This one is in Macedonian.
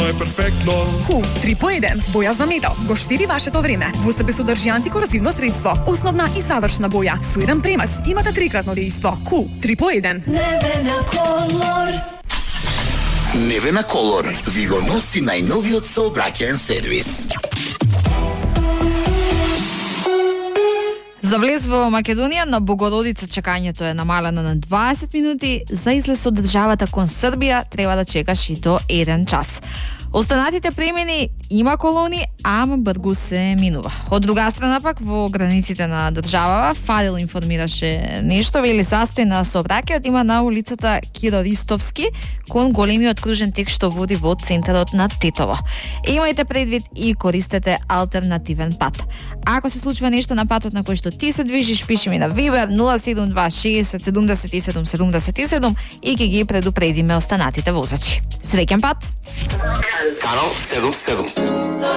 е перфектно. Кул 3 по 1. Боја за метал. Го штиди вашето време. Во себе содржи антикорозивно средство. Основна и завршна боја. Со еден премаз имате трикратно дејство. Кул 3 по 1. Невена Колор. Невена Колор ви го носи најновиот сообраќаен сервис. За влез во Македонија на Богородица чекањето е намалено на 20 минути, за излез од државата кон Србија треба да чекаш и до 1 час. Останатите премини има колони, ама бргу се минува. Од друга страна пак, во границите на државава, Фадил информираше нешто, вели застој на сообраќајот има на улицата Киро Ристовски, кон големиот кружен тек што води во центарот на Тетово. Имајте предвид и користете алтернативен пат. Ако се случува нешто на патот на кој што ти се движиш, пиши ми на Viber 072 60 77 77 и ќе ги предупредиме останатите возачи. Среќен пат! Канал 77.